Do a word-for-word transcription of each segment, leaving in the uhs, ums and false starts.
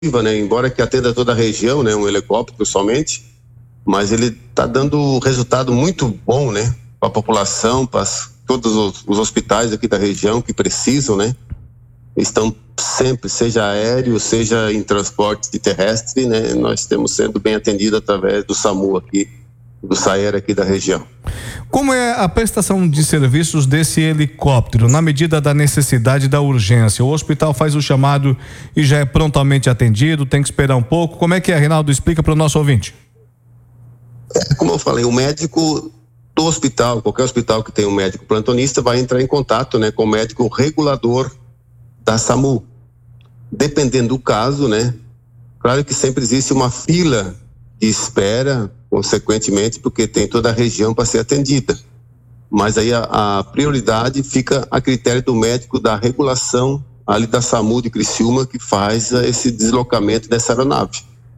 né? Embora que atenda toda a região, né? Um helicóptero somente, mas ele está dando resultado muito bom, né? Para a população, para todos os, os hospitais aqui da região que precisam, né? Estão sempre, seja aéreo, seja em transporte terrestre, né? Nós estamos sendo bem atendidos através do SAMU aqui, do SAER aqui da região. Como é a prestação de serviços desse helicóptero, na medida da necessidade e da urgência? O hospital faz o chamado e já é prontamente atendido, tem que esperar um pouco? Como é que é, Reinaldo? Explica para o nosso ouvinte. É, como eu falei, o médico do hospital, qualquer hospital que tenha um médico plantonista, vai entrar em contato, né, com o médico regulador da SAMU. Dependendo do caso, né, claro que sempre existe uma fila de espera, consequentemente, porque tem toda a região para ser atendida. Mas aí a, a prioridade fica a critério do médico da regulação ali da SAMU de Criciúma, que faz uh, esse deslocamento dessa aeronave.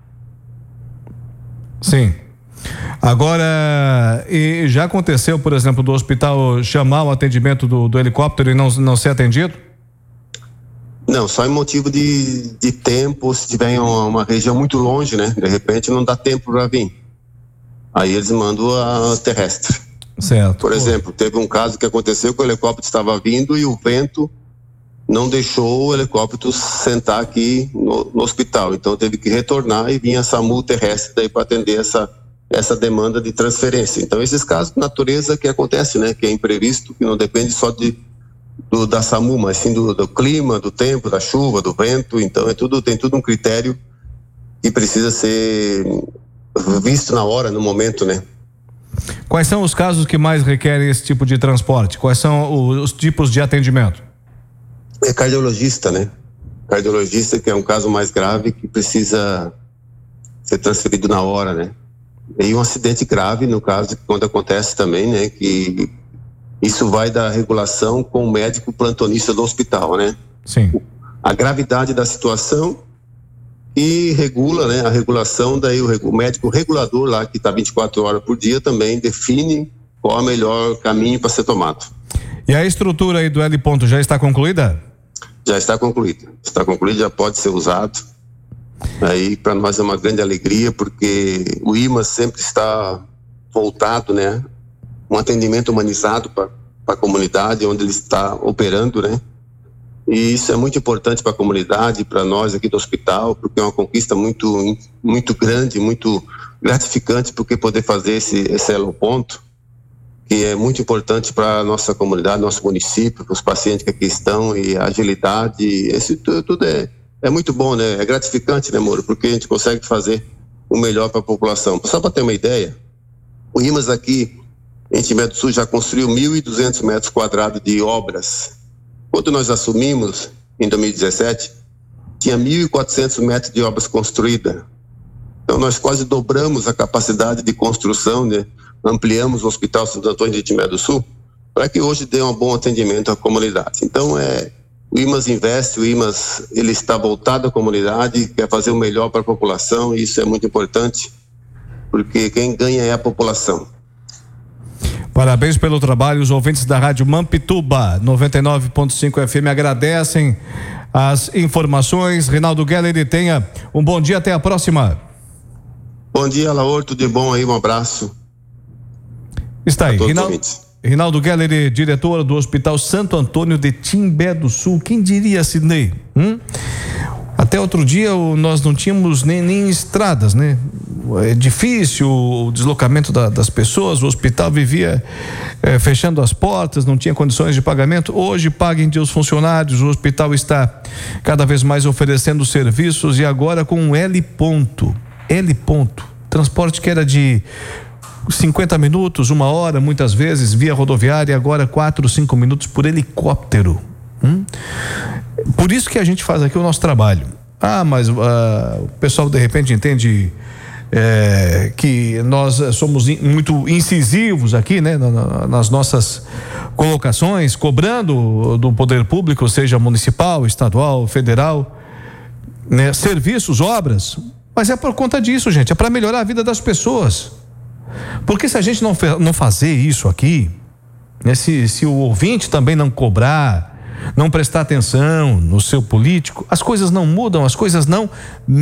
Sim. Agora, e já aconteceu, por exemplo, do hospital chamar o atendimento do, do helicóptero e não, não ser atendido? Não, só em motivo de, de tempo, se tiver uma, uma região muito longe, né? De repente não dá tempo para vir. Aí eles mandam a terrestre. Certo. Por exemplo, teve um caso que aconteceu que o helicóptero estava vindo e o vento não deixou o helicóptero sentar aqui no, no hospital. Então teve que retornar e vinha a SAMU terrestre daí para atender essa, essa demanda de transferência. Então esses casos de natureza que acontecem, né? Que é imprevisto, que não depende só de Do, da SAMU, mas sim do, do clima, do tempo, da chuva, do vento. Então é tudo, tem tudo um critério que precisa ser visto na hora, no momento, né? Quais são os casos que mais requerem esse tipo de transporte? Quais são os, os tipos de atendimento? É cardiologista, né? Cardiologista, que é um caso mais grave que precisa ser transferido na hora, né? E um acidente grave, no caso, quando acontece também, né? Que isso vai da regulação com o médico plantonista do hospital, né? Sim. A gravidade da situação e regula, né? A regulação, daí o, o médico regulador lá, que está vinte e quatro horas por dia, também define qual é o melhor caminho para ser tomado. E a estrutura aí do L ponto já está concluída? Já está concluída. Está concluída, já pode ser usado. Aí para nós é uma grande alegria, porque o I M A S sempre está voltado, né? Um atendimento humanizado para a comunidade onde ele está operando, né? E isso é muito importante para a comunidade, para nós aqui do hospital, porque é uma conquista muito, muito grande, muito gratificante, porque poder fazer esse, esse aeroponto, que é muito importante para a nossa comunidade, nosso município, para os pacientes que aqui estão, e a agilidade, esse tudo, tudo é, é muito bom, né? É gratificante, né, Moro? Porque a gente consegue fazer o melhor para a população. Só para ter uma ideia, o I M A S aqui em Timbé do Sul já construiu mil e duzentos metros quadrados de obras. Quando nós assumimos, em dois mil e dezessete, tinha mil e quatrocentos metros de obras construídas. Então nós quase dobramos a capacidade de construção, né? Ampliamos o Hospital Santo Antônio de Timbé do Sul, para que hoje dê um bom atendimento à comunidade. Então é, o I M A S investe, o I M A S ele está voltado à comunidade, quer fazer o melhor para a população, e isso é muito importante, porque quem ganha é a população. Parabéns pelo trabalho. Os ouvintes da Rádio Mampituba noventa e nove ponto cinco F M agradecem as informações. Reinaldo Geller, tenha um bom dia, até a próxima. Bom dia, Laor, tudo de bom aí, um abraço. Está aí, Reinaldo, Reinaldo Geller, diretor do Hospital Santo Antônio de Timbé do Sul. Quem diria, Sidney? Hum? Até outro dia nós não tínhamos nem, nem estradas, né? É difícil o deslocamento da, das pessoas, o hospital vivia é, fechando as portas, não tinha condições de pagamento. Hoje paguem os funcionários, o hospital está cada vez mais oferecendo serviços, e agora com um L ponto, L ponto, transporte que era de cinquenta minutos, uma hora, muitas vezes via rodoviária, agora quatro, cinco minutos por helicóptero. Hum? Por isso que a gente faz aqui o nosso trabalho. Ah, mas uh, o pessoal de repente entende é, que nós somos in, muito incisivos aqui, né, na, na, nas nossas colocações, cobrando do poder público, seja municipal, estadual, federal, né, serviços, obras. Mas é por conta disso, gente, é para melhorar a vida das pessoas. Porque se a gente não, não fazer isso aqui, né, se, se o ouvinte também não cobrar, não prestar atenção no seu político, as coisas não mudam, as coisas não